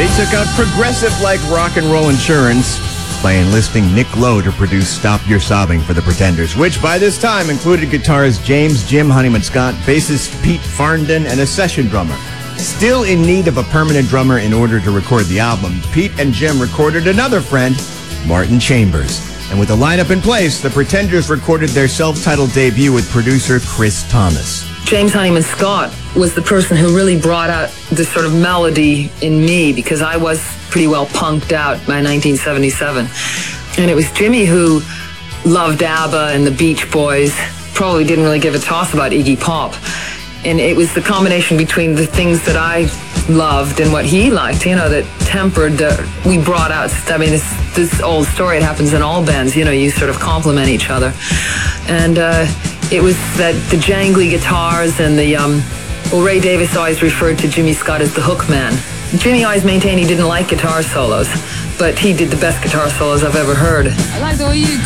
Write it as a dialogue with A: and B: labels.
A: They took out progressive-like rock and roll insurance by enlisting Nick Lowe to produce Stop Your Sobbing for the Pretenders, which by this time included guitarist James Jim Honeyman Scott, bassist Pete Farndon, and a session drummer. Still in need of a permanent drummer in order to record the album, Pete and Jim recorded another friend, Martin Chambers. And with the lineup in place, the Pretenders recorded their self-titled debut with producer Chris Thomas.
B: James Honeyman Scott was the person who really brought out this sort of melody in me, because I was pretty well punked out by 1977. And it was Jimmy who loved ABBA and the Beach Boys, probably didn't really give a toss about Iggy Pop. And it was the combination between the things that I loved and what he liked, that tempered, we brought out, this old story, it happens in all bands, you sort of complement each other. And it was that the jangly guitars and the, Ray Davies always referred to Jimmy Scott as the hook man. Jimmy always maintained he didn't like guitar solos, but he did the best guitar solos I've ever heard.
C: I like the way you